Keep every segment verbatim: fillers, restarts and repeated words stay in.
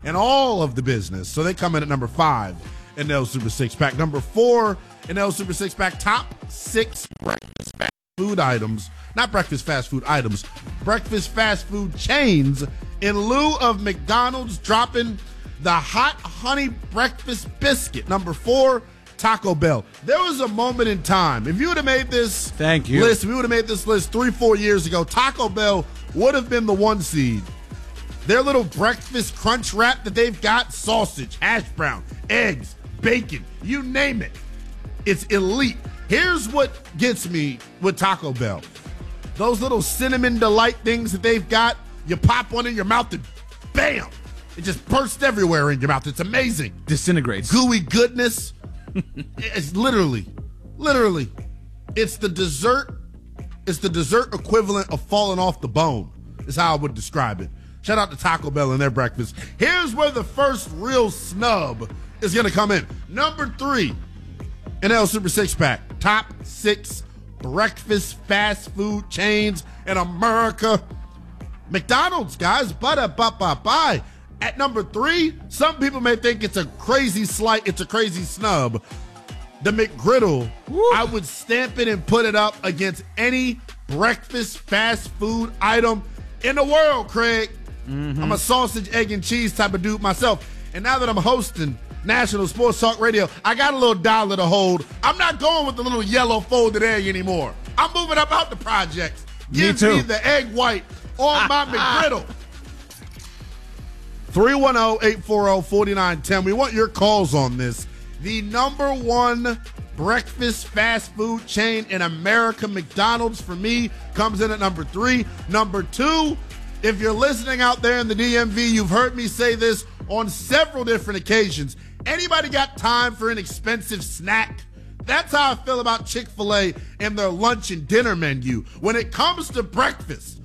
in all of the business. So they come in at number five in the El Super Six Pack. Number four in the El Super Six Pack, top six breakfast fast food items. Not breakfast fast food items, breakfast fast food chains in lieu of McDonald's dropping the hot honey breakfast biscuit. Number four, Taco Bell. There was a moment in time, if you would have made this Thank you. list, we would have made this list three, four years ago, Taco Bell would have been the one seed. Their little breakfast crunch wrap that they've got, sausage, hash brown, eggs, bacon, you name it. It's elite. Here's what gets me with Taco Bell. Those little cinnamon delight things that they've got, you pop one in your mouth and bam, it just bursts everywhere in your mouth. It's amazing. Disintegrates. Gooey goodness. It's literally, literally, it's the dessert. It's the dessert equivalent of falling off the bone, is how I would describe it. Shout out to Taco Bell and their breakfast. Here's where the first real snub is going to come in. Number three in El Super Six Pack, top six breakfast fast food chains in America. McDonald's, guys, ba-da-ba-ba-bye. At number three, some people may think it's a crazy slight, it's a crazy snub. The McGriddle, Woo. I would stamp it and put it up against any breakfast fast food item in the world, Craig. Mm-hmm. I'm a sausage, egg, and cheese type of dude myself. And now that I'm hosting National Sports Talk Radio, I got a little dollar to hold. I'm not going with the little yellow folded egg anymore. I'm moving up out the projects. Give me, too. me the egg white on my McGriddle. three one zero, eight four zero, four nine one zero. We want your calls on this. The number one breakfast fast food chain in America, McDonald's, for me, comes in at number three. Number two, if you're listening out there in the D M V, you've heard me say this on several different occasions. Anybody got time for an expensive snack? That's how I feel about Chick-fil-A and their lunch and dinner menu. When it comes to breakfast,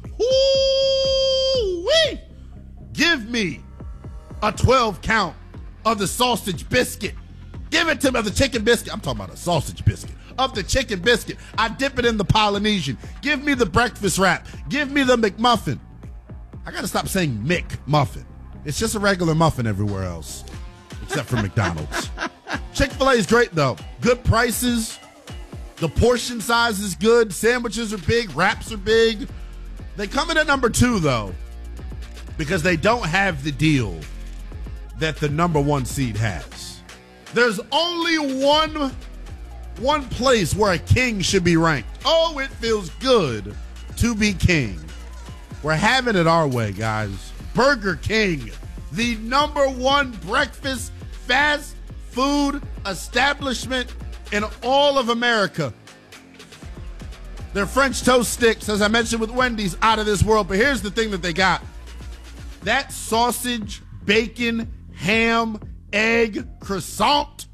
whoo-wee, give me a twelve count of the sausage biscuit. Give it to me, of the chicken biscuit. I'm talking about a sausage biscuit. Of the chicken biscuit. I dip it in the Polynesian. Give me the breakfast wrap. Give me the McMuffin. I got to stop saying McMuffin. It's just a regular muffin everywhere else, except for McDonald's. Chick-fil-A is great, though. Good prices. The portion size is good. Sandwiches are big. Wraps are big. They come in at number two, though, because they don't have the deal that the number one seed has. There's only one, one place where a king should be ranked. Oh, it feels good to be king. We're having it our way, guys. Burger King, the number one breakfast fast food establishment in all of America. Their French toast sticks, as I mentioned with Wendy's, out of this world. But here's the thing that they got. That sausage, bacon, ham, egg, croissant.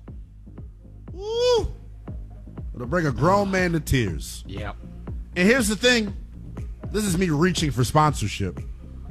Woo! It'll bring a grown man to tears. Yep. And here's the thing. This is me reaching for sponsorship.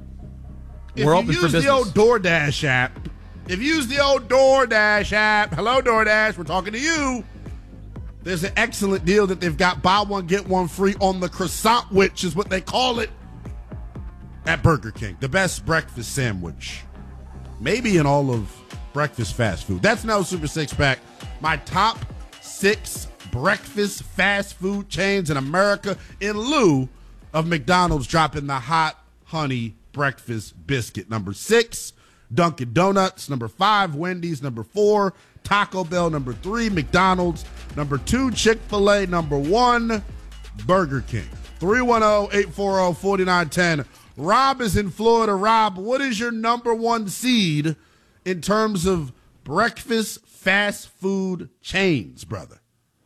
If We're you open use for business. the old DoorDash app, if you use the old DoorDash app, hello DoorDash, we're talking to you. There's an excellent deal that they've got, buy one, get one free on the croissant, which is what they call it at Burger King. The best breakfast sandwich, maybe in all of breakfast fast food. That's now Super Six Pack. My top six breakfast fast food chains in America in lieu of McDonald's dropping the hot honey breakfast biscuit. Number six, Dunkin' Donuts. Number five, Wendy's. Number four, Taco Bell. Number three, McDonald's. Number two, Chick-fil-A. Number one, Burger King. three one zero, eight four zero, four nine one zero. Rob is in Florida. Rob, what is your number one seed in terms of breakfast fast food chains, brother?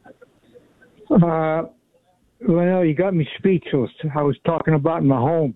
Uh, well, you got me speechless. I was talking about Mahomes.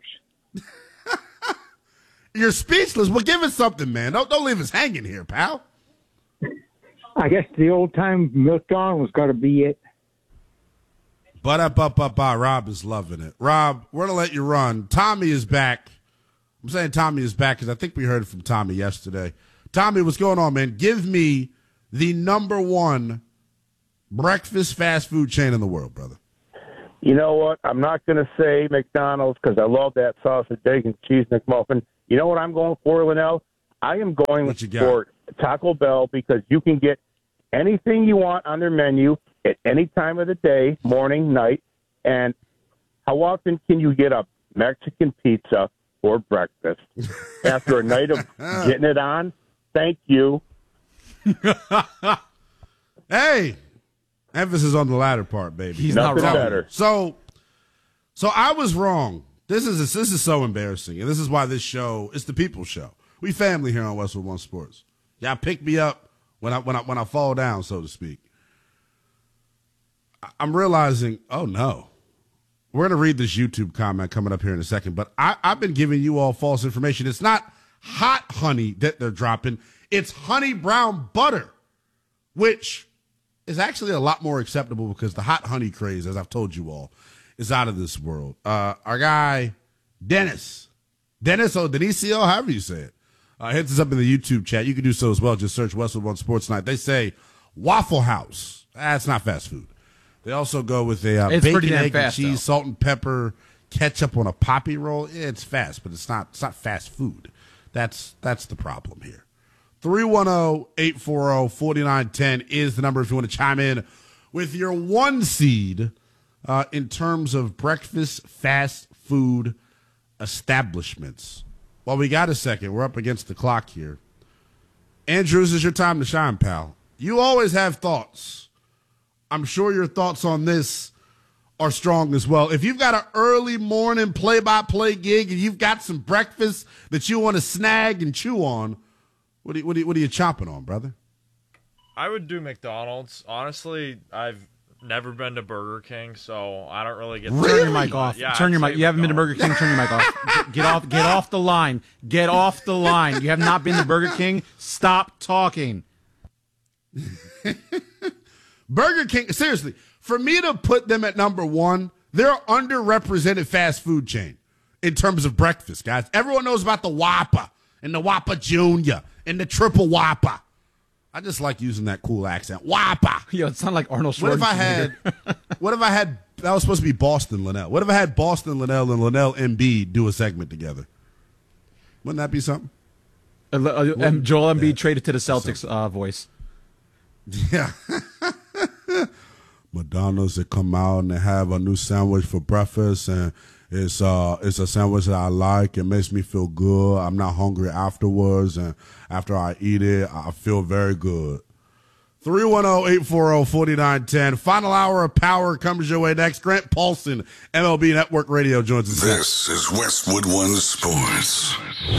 You're speechless. Well, give us something, man. Don't don't leave us hanging here, pal. I guess the old-time McDonald's got to be it. Ba-da-ba-ba-ba. Rob is loving it. Rob, we're going to let you run. Tommy is back. I'm saying Tommy is back because I think we heard from Tommy yesterday. Tommy, what's going on, man? Give me the number one breakfast fast food chain in the world, brother. You know what? I'm not going to say McDonald's because I love that sausage, bacon, cheese McMuffin. You know what I'm going for, Linnell? I am going What you got? for Taco Bell because you can get anything you want on their menu at any time of the day, morning, night. And how often can you get a Mexican pizza for breakfast after a night of getting it on? Thank you. Hey, emphasis on the latter part, baby. He's Nothing not wrong. better. So, so I was wrong. This is this is so embarrassing, and this is why this show is the people's show. We family here on Westwood One Sports. Y'all pick me up when I when I when I fall down, so to speak. I, I'm realizing, oh no, we're gonna read this YouTube comment coming up here in a second. But I, I've been giving you all false information. It's not hot honey that they're dropping; it's honey brown butter, which is actually a lot more acceptable because the hot honey craze, as I've told you all, is out of this world. Uh, our guy, Dennis, Dennis or Denisio, however you say it, uh, hits us up in the YouTube chat. You can do so as well. Just search Westwood One Sports Night. They say Waffle House. That's not fast food. They also go with a uh, It's pretty bacon, damn egg, fast, and cheese, though. salt and pepper, ketchup on a poppy roll. Yeah, it's fast, but it's not. It's not fast food. That's that's the problem here. three one zero, eight four zero, four nine one zero is the number if you want to chime in with your one seed uh, in terms of breakfast fast food establishments. Well, we got a second. We're up against the clock here. Andrews, it's your time to shine, pal. You always have thoughts. I'm sure your thoughts on this are strong as well. If you've got an early morning play-by-play gig and you've got some breakfast that you want to snag and chew on, What are, you, what, are you, what are you chomping on, brother? I would do McDonald's. Honestly, I've never been to Burger King, so I don't really get. Really? Turn your mic off. Yeah, turn I'd your mic. say You haven't been to Burger McDonald's. King. Turn your mic off. Get off. Get off the line. Get off the line. You have not been to Burger King. Stop talking. Burger King, seriously, for me to put them at number one, they're an underrepresented fast food chain in terms of breakfast, guys. Everyone knows about the Whopper and the Whopper Junior and the Triple Whopper. I just like using that cool accent. Whopper. Yo, it sounded like Arnold Schwarzenegger. What if I had, what if I had, that was supposed to be Boston Linnell. What if I had Boston Linnell and Linnell Embiid do a segment together? Wouldn't that be something? Uh, uh, um, Joel Embiid traded to the Celtics uh, voice. Yeah. Madonna's that come out and they have a new sandwich for breakfast, and it's uh it's a sandwich that I like. It makes me feel good. I'm not hungry afterwards, and after I eat it, I feel very good. three one zero, eight four zero, four nine one zero. Final hour of power comes your way next. Grant Paulson, M L B Network Radio, joins us. This is Westwood One Sports.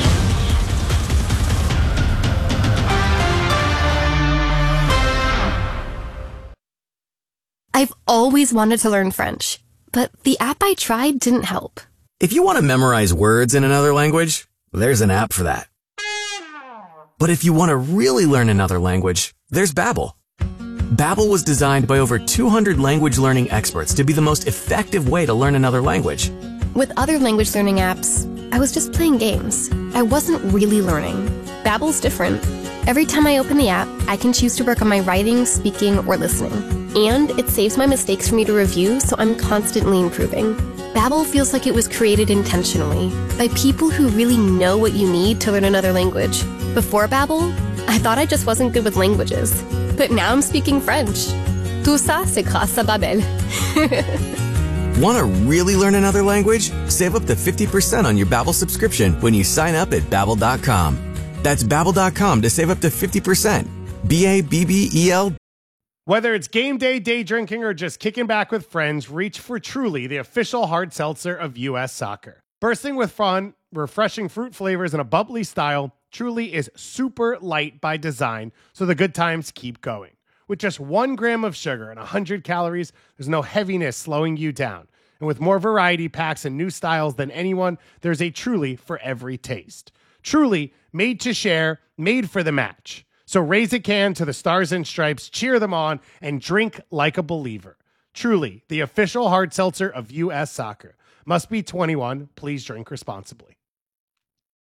I've always wanted to learn French, but the app I tried didn't help. If you want to memorize words in another language, there's an app for that. But if you want to really learn another language, there's Babbel. Babbel was designed by over two hundred language learning experts to be the most effective way to learn another language. With other language learning apps, I was just playing games. I wasn't really learning. Babbel's different. Every time I open the app, I can choose to work on my writing, speaking, or listening. And it saves my mistakes for me to review, so I'm constantly improving. Babbel feels like it was created intentionally by people who really know what you need to learn another language. Before Babbel, I thought I just wasn't good with languages. But now I'm speaking French. Tout ça, c'est grâce à Babbel. Want to really learn another language? Save up to fifty percent on your Babbel subscription when you sign up at Babbel dot com. That's Babbel dot com to save up to fifty percent. B A B B E L. Whether it's game day, day drinking, or just kicking back with friends, reach for Truly, the official hard seltzer of U S Soccer. Bursting with fun, refreshing fruit flavors, and a bubbly style, Truly is super light by design, so the good times keep going. With just one gram of sugar and one hundred calories, there's no heaviness slowing you down. And with more variety packs and new styles than anyone, there's a Truly for every taste. Truly, made to share, made for the match. So raise a can to the Stars and Stripes, cheer them on, and drink like a believer. Truly, the official hard seltzer of U S Soccer. Must be twenty-one. Please drink responsibly.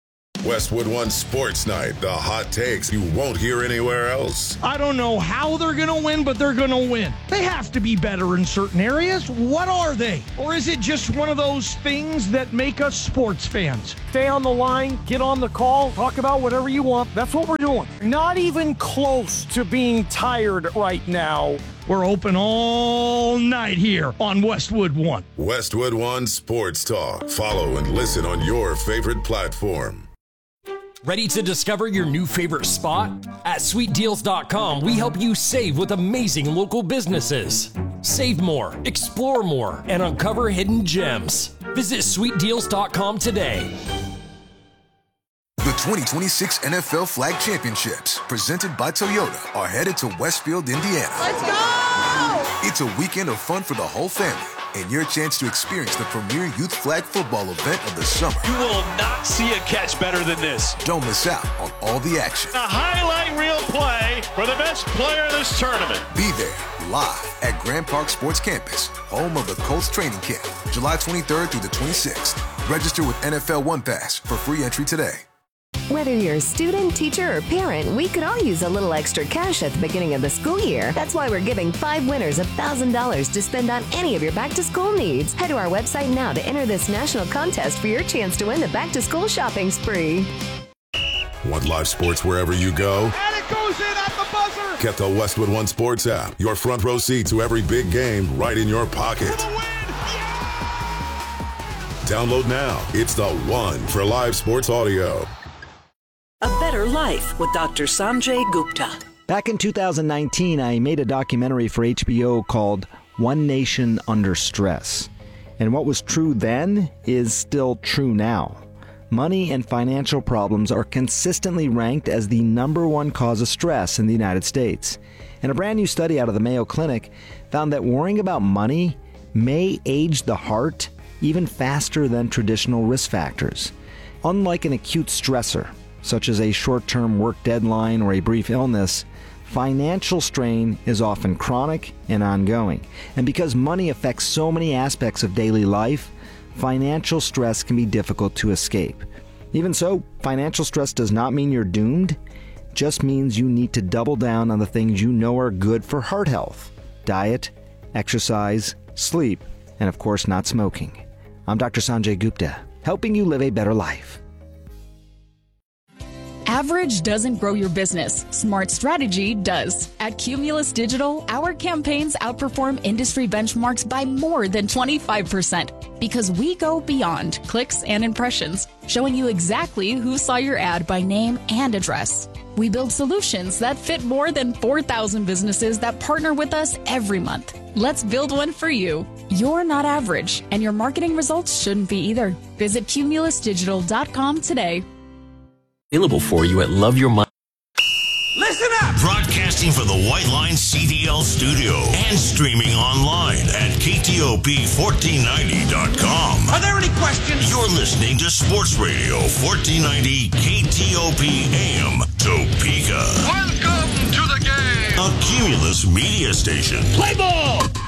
Westwood One Sports Night, the hot takes you won't hear anywhere else. I don't know how they're going to win, but they're going to win. They have to be better in certain areas. What are they? Or is it just one of those things that make us sports fans? Stay on the line, get on the call, talk about whatever you want. That's what we're doing. Not even close to being tired right now. We're open all night here on Westwood One. Westwood One Sports Talk. Follow and listen on your favorite platform. Ready to discover your new favorite spot? At sweet deals dot com, we help you save with amazing local businesses. Save more, explore more, and uncover hidden gems. Visit sweet deals dot com today. The twenty twenty-six N F L Flag Championships, presented by Toyota, are headed to Westfield, Indiana. Let's go! It's a weekend of fun for the whole family, and your chance to experience the premier youth flag football event of the summer. You will not see a catch better than this. Don't miss out on all the action. A highlight reel play for the best player of this tournament. Be there, live at Grand Park Sports Campus, home of the Colts training camp, July twenty-third through the twenty-sixth. Register with N F L One Pass for free entry today. Whether you're a student, teacher, or parent, we could all use a little extra cash at the beginning of the school year. That's why we're giving five winners one thousand dollars to spend on any of your back-to-school needs. Head to our website now to enter this national contest for your chance to win the back-to-school shopping spree. Want live sports wherever you go? And it goes in at the buzzer! Get the Westwood One Sports app. Your front row seat to every big game right in your pocket. Download now. It's the one for live sports audio. A Better Life with Doctor Sanjay Gupta. Back in two thousand nineteen, I made a documentary for H B O called One Nation Under Stress. And what was true then is still true now. Money and financial problems are consistently ranked as the number one cause of stress in the United States. And a brand new study out of the Mayo Clinic found that worrying about money may age the heart even faster than traditional risk factors. Unlike an acute stressor, such as a short-term work deadline or a brief illness, financial strain is often chronic and ongoing. And because money affects so many aspects of daily life, financial stress can be difficult to escape. Even so, financial stress does not mean you're doomed. It just means you need to double down on the things you know are good for heart health: diet, exercise, sleep, and of course not smoking. I'm Doctor Sanjay Gupta, helping you live a better life. Average doesn't grow your business. Smart strategy does. At Cumulus Digital, our campaigns outperform industry benchmarks by more than twenty-five percent because we go beyond clicks and impressions, showing you exactly who saw your ad by name and address. We build solutions that fit more than four thousand businesses that partner with us every month. Let's build one for you. You're not average, and your marketing results shouldn't be either. Visit cumulus digital dot com today. Available for you at Love Your Money. Listen up! Broadcasting from the White Line C D L studio and streaming online at K T O P fourteen ninety dot com. Are there any questions? You're listening to Sports Radio fourteen ninety K T O P A M Topeka. Welcome to the game! A Cumulus media station. Play ball!